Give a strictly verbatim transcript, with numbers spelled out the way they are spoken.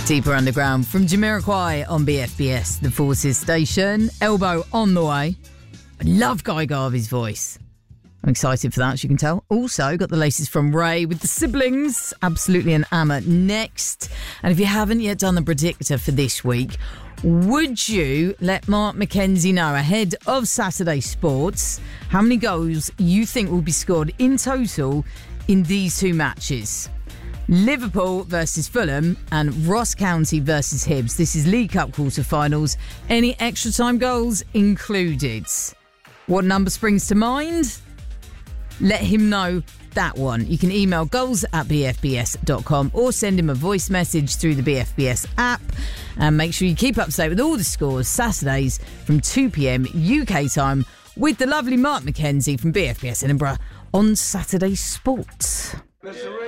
Deeper Underground from Jamiroquai on B F B S, the Forces station. Elbow on the way. I love Guy Garvey's voice. I'm excited for that, as you can tell. Also, got the latest from Ray with the siblings. Absolutely an Amma next. And if you haven't yet done the predictor for this week, would you let Mark McKenzie know ahead of Saturday Sports how many goals you think will be scored in total in these two matches? Liverpool versus Fulham and Ross County versus Hibs. This is League Cup quarter-finals. Any extra time goals included? What number springs to mind? Let him know that one. You can email goals at b f b s dot com or send him a voice message through the B F B S app. And make sure you keep up to date with all the scores Saturdays from two p.m. U K time with the lovely Mark McKenzie from B F B S Edinburgh on Saturday Sports.